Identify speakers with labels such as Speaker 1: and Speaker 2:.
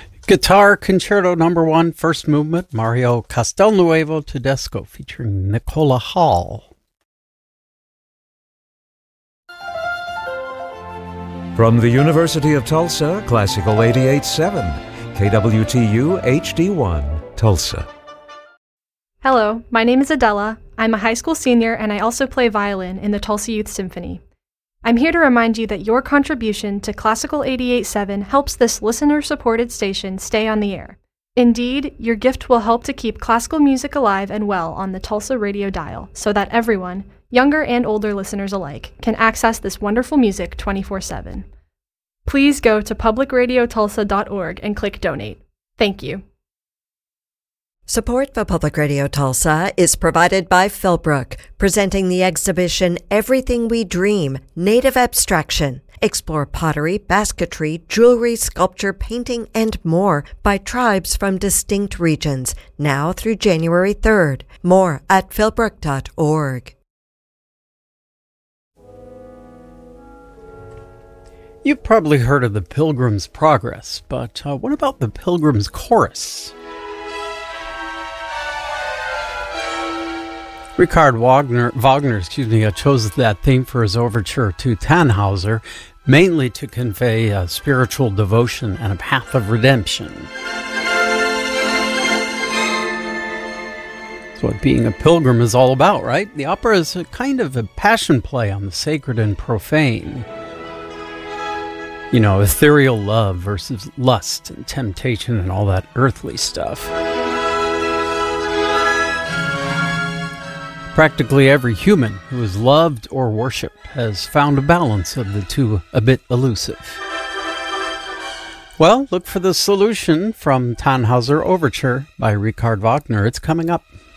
Speaker 1: Guitar Concerto No. 1, first movement, Mario Castelnuovo Tedesco, featuring Nicola Hall.
Speaker 2: From the University of Tulsa, Classical 88.7, KWTU HD1, Tulsa.
Speaker 3: Hello, my name is Adela. I'm a high school senior and I also play violin in the Tulsa Youth Symphony. I'm here to remind you that your contribution to Classical 88.7 helps this listener-supported station stay on the air. Indeed, your gift will help to keep classical music alive and well on the Tulsa radio dial so that everyone, younger and older listeners alike, can access this wonderful music 24/7. Please go to publicradiotulsa.org and click Donate. Thank you.
Speaker 4: Support for Public Radio Tulsa is provided by Philbrook, presenting the exhibition Everything We Dream, Native Abstraction. Explore pottery, basketry, jewelry, sculpture, painting, and more by tribes from distinct regions, now through January 3rd. More at philbrook.org.
Speaker 1: You've probably heard of the Pilgrim's Progress, but what about the Pilgrim's Chorus? Richard Wagner chose that theme for his overture to Tannhauser, mainly to convey a spiritual devotion and a path of redemption. That's what being a pilgrim is all about, right? The opera is a kind of a passion play on the sacred and profane. You know, ethereal love versus lust and temptation and all that earthly stuff. Practically every human who is loved or worshipped has found a balance of the two a bit elusive. Well, look for the solution from Tannhauser Overture by Richard Wagner. It's coming up.